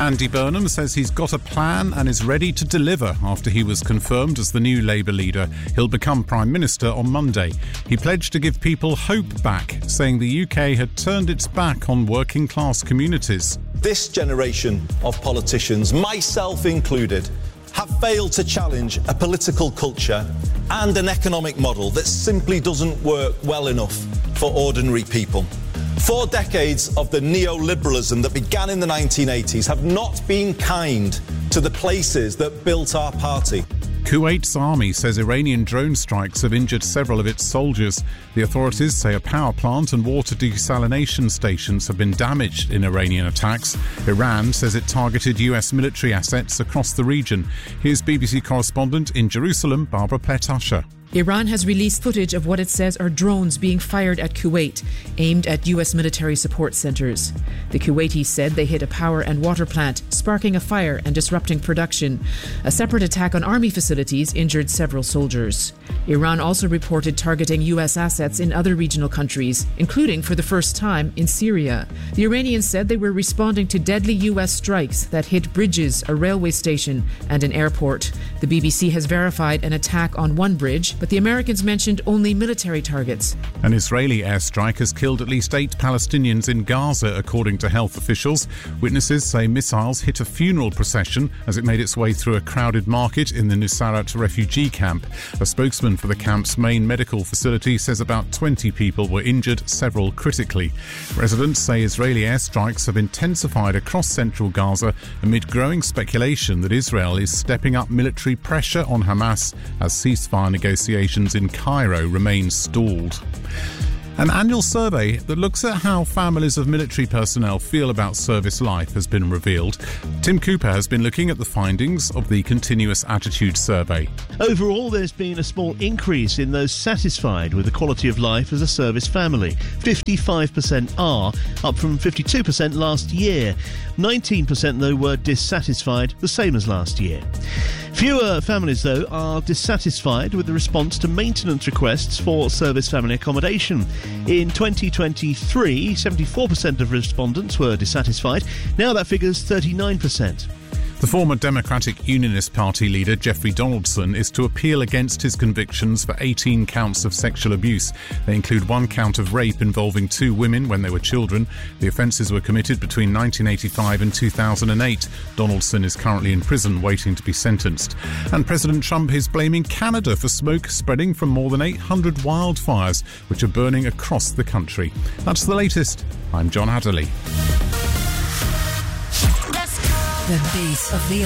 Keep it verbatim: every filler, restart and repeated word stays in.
Andy Burnham says he's got a plan and is ready to deliver after he was confirmed as the new Labour leader. He'll become Prime Minister on Monday. He pledged to give people hope back, saying the U K had turned its back on working class communities. This generation of politicians, myself included, have failed to challenge a political culture and an economic model that simply doesn't work well enough for ordinary people. Four decades of the neoliberalism that began in the nineteen eighties have not been kind to the places that built our party. Kuwait's army says Iranian drone strikes have injured several of its soldiers. The authorities say a power plant and water desalination stations have been damaged in Iranian attacks. Iran says it targeted U S military assets across the region. Here's B B C correspondent in Jerusalem, Barbara Pletasher. Iran has released footage of what it says are drones being fired at Kuwait, aimed at U S military support centres. The Kuwaitis said they hit a power and water plant, sparking a fire and disrupting production. A separate attack on army facilities injured several soldiers. Iran also reported targeting U S assets in other regional countries, including for the first time in Syria. The Iranians said they were responding to deadly U S strikes that hit bridges, a railway station and an airport. The B B C has verified an attack on one bridge, but the Americans mentioned only military targets. An Israeli airstrike has killed at least eight Palestinians in Gaza, according to health officials. Witnesses say missiles hit a funeral procession as it made its way through a crowded market in the Nusayrat refugee camp. A spokesman for the camp's main medical facility says about twenty people were injured, several critically. Residents say Israeli airstrikes have intensified across central Gaza amid growing speculation that Israel is stepping up military pressure on Hamas as ceasefire negotiations in Cairo remain stalled. An annual survey that looks at how families of military personnel feel about service life has been revealed. Tim Cooper has been looking at the findings of the Continuous Attitude Survey. Overall, there's been a small increase in those satisfied with the quality of life as a service family. fifty-five percent are, up from fifty-two percent last year. nineteen percent, though, were dissatisfied, the same as last year. Fewer families, though, are dissatisfied with the response to maintenance requests for service family accommodation. In twenty twenty-three, seventy-four percent of respondents were dissatisfied. Now that figure's thirty-nine percent. The former Democratic Unionist Party leader Jeffrey Donaldson is to appeal against his convictions for eighteen counts of sexual abuse. They include one count of rape involving two women when they were children. The offences were committed between nineteen eighty-five and two thousand eight. Donaldson is currently in prison waiting to be sentenced. And President Trump is blaming Canada for smoke spreading from more than eight hundred wildfires which are burning across the country. That's the latest. I'm John Adderley. The beat of the